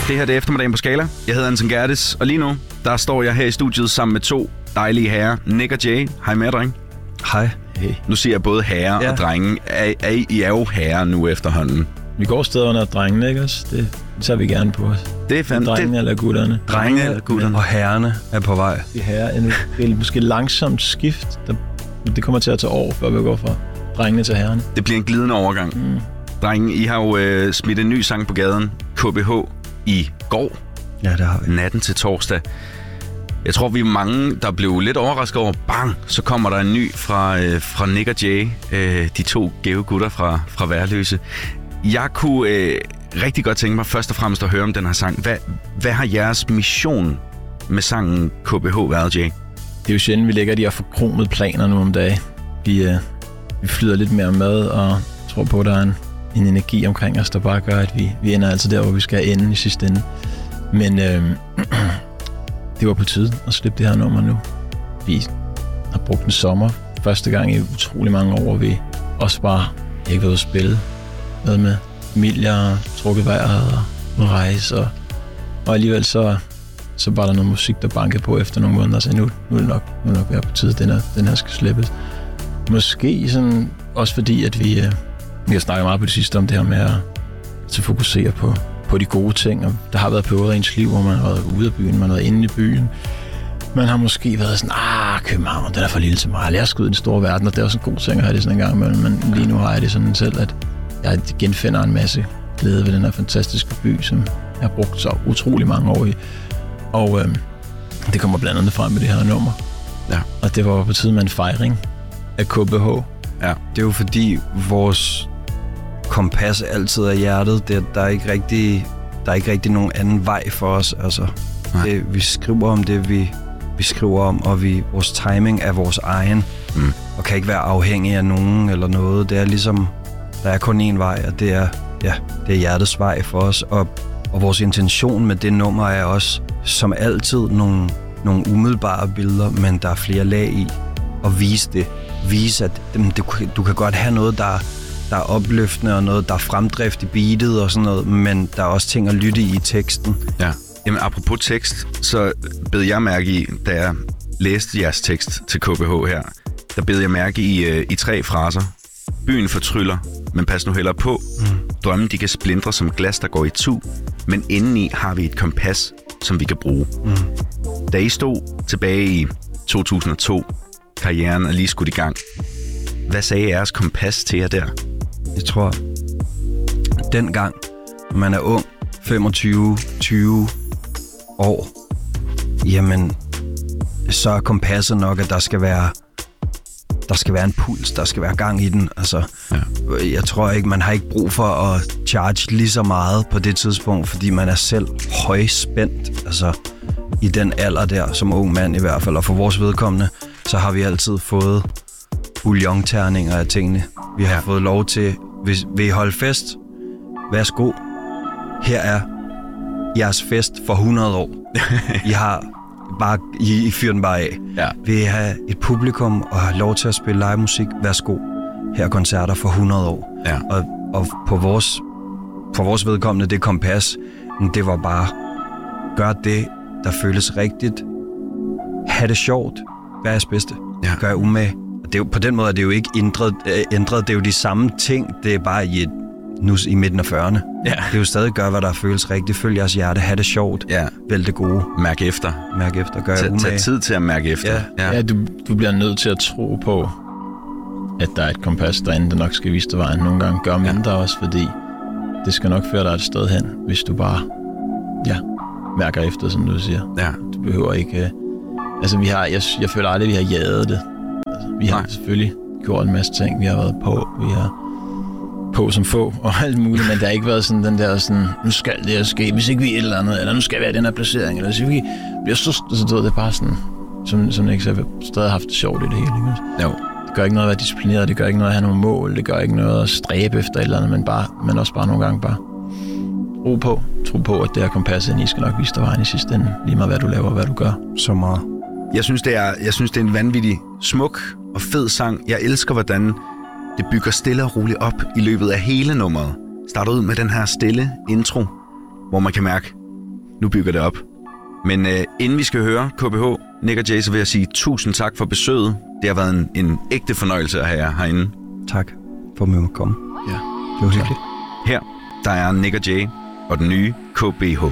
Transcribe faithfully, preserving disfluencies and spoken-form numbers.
Det her det er eftermiddagen på Skala. Jeg hedder Anton Gerdes, og lige nu, der står jeg her i studiet sammen med to dejlige herrer. Nick og Jay. Hej med, dreng. Hej. Hey. Nu siger jeg både herrer ja. og drenge. Er, er I, I er jo herrer nu efterhånden. Vi går stadig under drengene, ikke også? Det, det tager vi gerne på os. Det er fandme. Drengene eller gutterne. Drengene eller gutterne. Og herrerne er på vej. Vi herrer. En, det er måske langsomt skift. Der, det kommer til at tage år, før vi går fra drengene til herrerne. Det bliver en glidende overgang. Mm. Drenge, I har jo øh, smidt en ny sang på gaden. K B H i går. Ja, det har vi. Natten til torsdag. Jeg tror, vi er mange, der blev lidt overrasket over. Bang! Så kommer der en ny fra, øh, fra Nick og Jay. Øh, de to gæve gutter fra, fra Værløse. Jeg kunne øh, rigtig godt tænke mig først og fremmest at høre om den her sang. Hvad, hvad har jeres mission med sangen K B H været, Jay? Det er jo sjældent, vi lægger de her forkromede planer nu om dagen. Vi, øh, vi flyder lidt mere med og tror på, at der er en, en energi omkring os, der bare gør, at vi, vi ender altid der, hvor vi skal ende i sidste ende. Men øh, det var på tide at slippe det her nummer nu. Vi har brugt en sommer første gang i utrolig mange år, hvor vi også bare ikke været at spille. Været med familier, trukket vejret og rejse. Og, og alligevel så, så var der noget musik, der bankede på efter nogle måneder. Så nu, nu er det nok, nu er det nok være på tide, den her, den her skal slippes. Måske sådan, også fordi, at vi, vi har snakket meget på det sidste om det her med at, at fokusere på, på de gode ting. Og der har været perioder i ens liv, hvor man har været ude af byen, man har været inde i byen. Man har måske været sådan, ah, København, den er for lille til mig. Lad os gå ud i den store verden, og det er også en god ting at have det sådan en gang imellem. Men lige nu har jeg det sådan selv, at jeg genfinder en masse glæde ved den her fantastiske by, som jeg har brugt så utrolig mange år i. Og øhm, det kommer blandt andet frem med det her nummer. Ja. Og det var på tide med en fejring af K B H. Ja. Det er jo fordi vores kompas altid er hjertet. Det, der, er ikke rigtig, der er ikke rigtig nogen anden vej for os. Altså, det, vi skriver om det, vi, vi skriver om, og vi, vores timing er vores egen. Mm. Og kan ikke være afhængig af nogen eller noget. Det er ligesom, der er kun én vej, og det er, ja, det er hjertets vej for os. Og, og vores intention med det nummer er også, som altid, nogle, nogle umiddelbare billeder, men der er flere lag i. Og vise det. Vise, at jamen, det, du kan godt have noget, der, der er opløftende, og noget, der er fremdrift i beatet og sådan noget, men der er også ting at lytte i i teksten. Ja. Jamen, apropos tekst, så bed jeg mærke i, da jeg læste jeres tekst til K B H her, der bed jeg mærke i, i tre fraser. Byen fortryller, men pas nu hellere på. Mm. Drømmen, de kan splindre som glas, der går i tu, men indeni har vi et kompas, som vi kan bruge. Mm. Da I stod tilbage i to tusind og to, karrieren er lige skudt i gang. Hvad sagde jeres kompas til jer der? Jeg tror, dengang, når man er ung, femogtyve tyve år, jamen, så er kompasset nok, at der skal være der skal være en puls, der skal være gang i den. Altså, ja. Jeg tror ikke, man har ikke brug for at charge lige så meget på det tidspunkt, fordi man er selv højspændt, altså i den alder der, som ung mand i hvert fald. Og for vores vedkommende, så har vi altid fået bouillonterninger af tingene. Vi har ja. fået lov til, hvis vil I holde fest, værsgo. Her er jeres fest for hundrede år. I har bare, I, I fyrer den bare af. Ja. Vil I have et publikum og have lov til at spille live musik, værsgo. Her er koncerter for hundrede år. Ja. Og, og på vores, for vores vedkommende, det kompas, det var bare, gør det, der føles rigtigt. Ha' det sjovt. Vær jeres bedste. Ja. Gør umage. Det er jo, på den måde er det jo ikke ændret, ændret. Det er jo de samme ting. Det er bare i, et, nu, i midten af fyrrerne. Ja. Det er jo stadig gør, hvad der føles rigtigt. Følg jeres hjerte. Ha' det sjovt. Ja. Vælg det gode. Mærk efter. Mærk efter. Gør umage. Tag tid til at mærke efter. Ja, ja. ja du, du bliver nødt til at tro på, at der er et kompas derinde, der nok skal vise dig vejen. Nogle gange gør mindre ja. også, fordi det skal nok føre dig et sted hen, hvis du bare ja, mærker efter, som du siger. Ja. Du behøver ikke... Uh, altså, vi har, jeg, jeg føler aldrig, at vi har jaget det. Altså, vi har Nej. selvfølgelig gjort en masse ting. Vi har været på, vi har på som få og alt muligt, men der har ikke været sådan den der sådan, nu skal det her ske, hvis ikke vi er et eller andet, eller nu skal vi have den her placering, eller hvis vi bliver så... Så det er bare sådan, som, som ikke så har stadig haft det sjovt i det hele. Ikke? Jo. Det gør ikke noget at være disciplineret, det gør ikke noget at have nogle mål, det gør ikke noget at stræbe efter et eller andet, men, bare, men også bare nogle gange bare ro på, tro på, at det her kompasset, I skal nok vise dig vejen i sidste ende, lige meget hvad du laver og hvad du gør. Så meget. Jeg synes, det er, jeg synes, det er en vanvittig smuk og fed sang. Jeg elsker, hvordan det bygger stille og roligt op i løbet af hele nummeret. Starter ud med den her stille intro, hvor man kan mærke, nu bygger det op. Men øh, inden vi skal høre K B H, Nick og Jay, så vil jeg sige tusind tak for besøget. Det har været en, en ægte fornøjelse at have jer herinde. Tak for, at vi måtte komme. Ja. Det var hyggeligt. Her, der er Nick og Jay og den nye K B H.